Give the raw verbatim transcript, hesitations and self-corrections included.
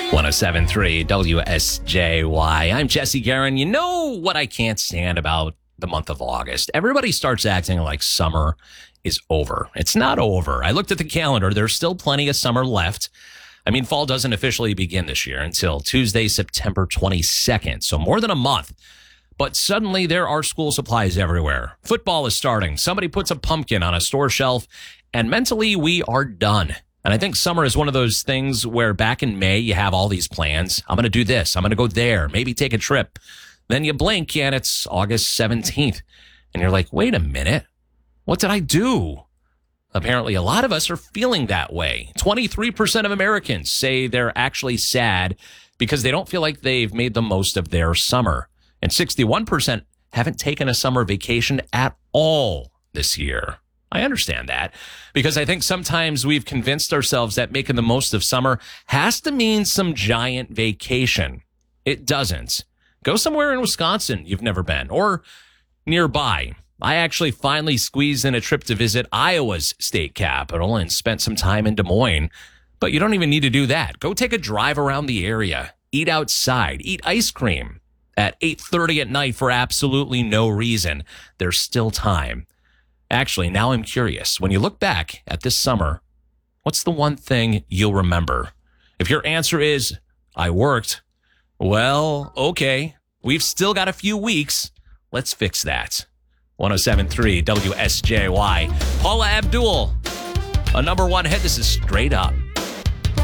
one oh seven point three W S J Y. I'm Jesse Guerin. You know what I can't stand about the month of August? Everybody starts acting like summer is over. It's not over. I looked at the calendar. There's still plenty of summer left. I mean, fall doesn't officially begin this year until Tuesday, September twenty-second. So more than a month. But suddenly there are school supplies everywhere. Football is starting. Somebody puts a pumpkin on a store shelf, and mentally we are done. And I think summer is one of those things where back in May, you have all these plans. I'm going to do this. I'm going to go there, maybe take a trip. Then you blink and it's August seventeenth. And you're like, wait a minute. What did I do? Apparently, a lot of us are feeling that way. twenty-three percent of Americans say they're actually sad because they don't feel like they've made the most of their summer. And sixty-one percent haven't taken a summer vacation at all this year. I understand that because I think sometimes we've convinced ourselves that making the most of summer has to mean some giant vacation. It doesn't. Go somewhere in Wisconsin you've never been or nearby. I actually finally squeezed in a trip to visit Iowa's state capital and spent some time in Des Moines. But you don't even need to do that. Go take a drive around the area. Eat outside. Eat ice cream at eight thirty at night for absolutely no reason. There's still time. Actually, now I'm curious. When you look back at this summer, what's the one thing you'll remember? If your answer is, I worked, well, okay. We've still got a few weeks. Let's fix that. one oh seven point three W S J Y. Paula Abdul, a number one hit. This is Straight Up.